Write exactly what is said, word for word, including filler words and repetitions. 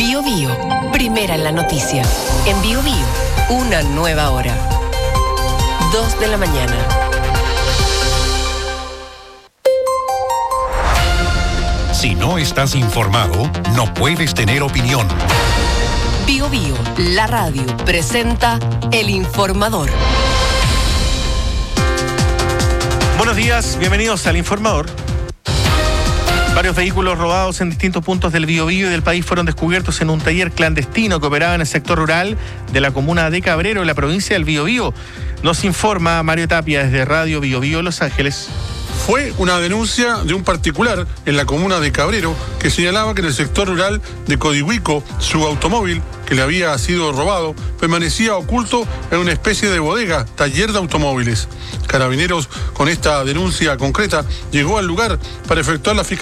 Bio Bio, primera en la noticia. En Bio Bio, una nueva hora. Dos de la mañana. Si no estás informado, no puedes tener opinión. Bio Bio, la radio, presenta El Informador. Buenos días, bienvenidos al Informador. Varios vehículos robados en distintos puntos del Biobío y del país fueron descubiertos en un taller clandestino que operaba en el sector rural de la comuna de Cabrero, en la provincia del Biobío. Nos informa Mario Tapia desde Radio Biobío, Los Ángeles. Fue una denuncia de un particular en la comuna de Cabrero que señalaba que en el sector rural de Codihuico su automóvil, que le había sido robado, permanecía oculto en una especie de bodega, taller de automóviles. Carabineros, con esta denuncia concreta, llegó al lugar para efectuar la fiscalización